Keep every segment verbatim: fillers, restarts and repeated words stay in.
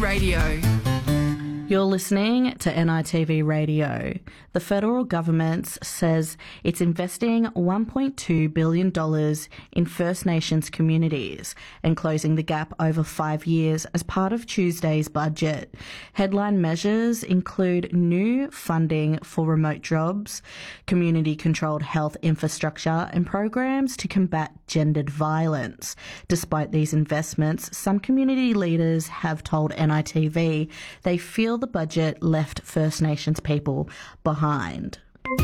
Radio. You're listening to N I T V Radio. The federal government says it's investing one point two billion dollars in First Nations communities and closing the gap over five years as part of Tuesday's budget. Headline measures include new funding for remote jobs, community-controlled health infrastructure and programs to combat gendered violence. Despite these investments, some community leaders have told N I T V they feel the budget left First Nations people behind.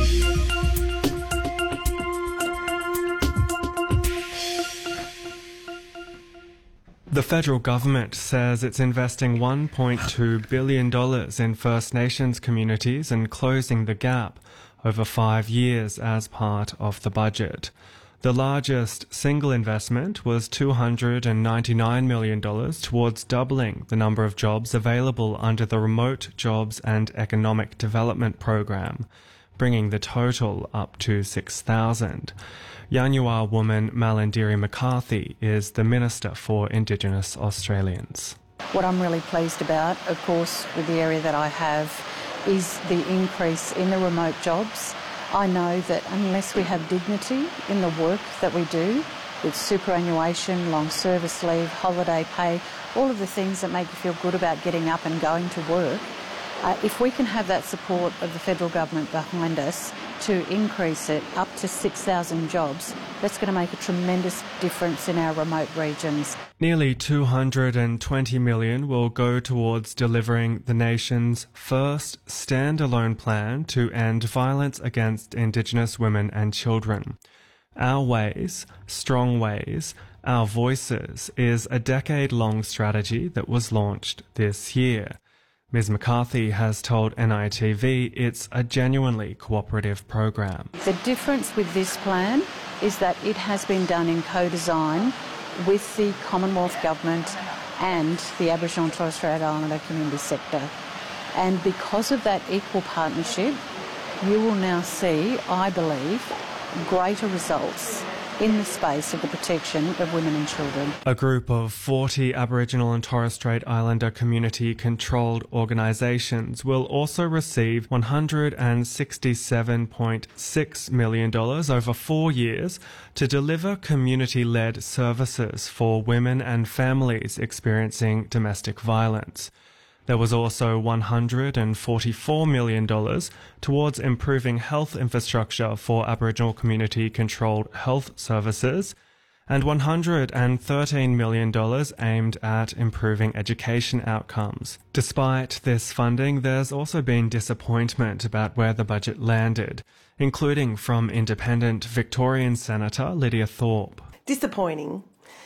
The federal government says it's investing one point two billion dollars in First Nations communities and closing the gap over five years as part of the budget. The largest single investment was two hundred ninety-nine million dollars towards doubling the number of jobs available under the Remote Jobs and Economic Development Program, bringing the total up to six thousand. Yanyuwa woman Malandiri McCarthy is the Minister for Indigenous Australians. What I'm really pleased about, of course, with the area that I have, is the increase in the remote jobs. I know that unless we have dignity in the work that we do, with superannuation, long service leave, holiday pay, all of the things that make you feel good about getting up and going to work, uh, if we can have that support of the federal government behind us to increase it up to six thousand jobs, that's going to make a tremendous difference in our remote regions. Nearly two hundred twenty million dollars will go towards delivering the nation's first standalone plan to end violence against Indigenous women and children. Our Ways, Strong Ways, Our Voices is a decade-long strategy that was launched this year. Miz McCarthy has told N I T V it's a genuinely cooperative program. The difference with this plan is that it has been done in co-design with the Commonwealth Government and the Aboriginal and Torres Strait Islander community sector. And because of that equal partnership, you will now see, I believe, greater results in the space of the protection of women and children. A group of forty Aboriginal and Torres Strait Islander community-controlled organisations will also receive one hundred sixty-seven point six million dollars over four years to deliver community-led services for women and families experiencing domestic violence. There was also one hundred forty-four million dollars towards improving health infrastructure for Aboriginal community-controlled health services and one hundred thirteen million dollars aimed at improving education outcomes. Despite this funding, there's also been disappointment about where the budget landed, including from independent Victorian Senator Lydia Thorpe. Disappointing.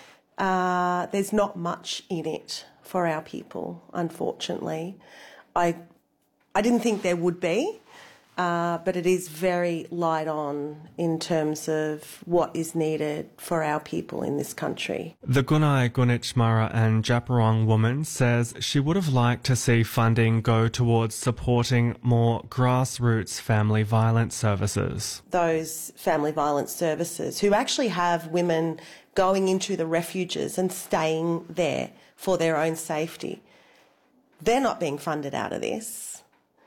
Uh, there's not much in it for our people, unfortunately. I I didn't think there would be, uh, but it is very light on in terms of what is needed for our people in this country. The Gunai Gunichmara and Djapurong woman says she would have liked to see funding go towards supporting more grassroots family violence services. Those family violence services who actually have women going into the refuges and staying there for their own safety. They're not being funded out of this.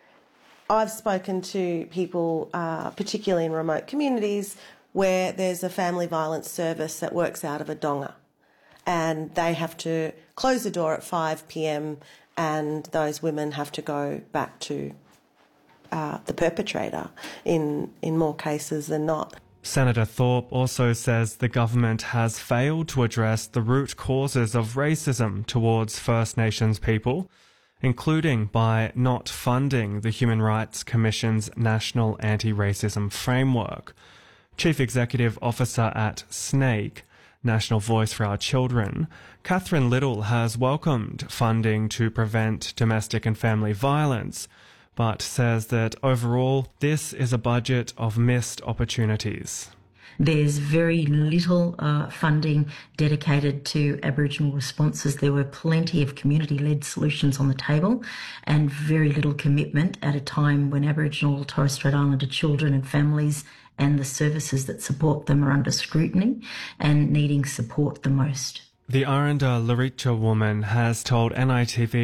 I've spoken to people, uh, particularly in remote communities, where there's a family violence service that works out of a donga, and they have to close the door at five p.m. and those women have to go back to uh, the perpetrator in, in more cases than not. Senator Thorpe also says the government has failed to address the root causes of racism towards First Nations people, including by not funding the Human Rights Commission's National Anti-Racism Framework. Chief Executive Officer at SNAKE, National Voice for Our Children, Catherine Little has welcomed funding to prevent domestic and family violence, but says that overall this is a budget of missed opportunities. There's very little uh, funding dedicated to Aboriginal responses. There were plenty of community-led solutions on the table and very little commitment at a time when Aboriginal Torres Strait Islander children and families and the services that support them are under scrutiny and needing support the most. The Aranda Laricha woman has told N I T V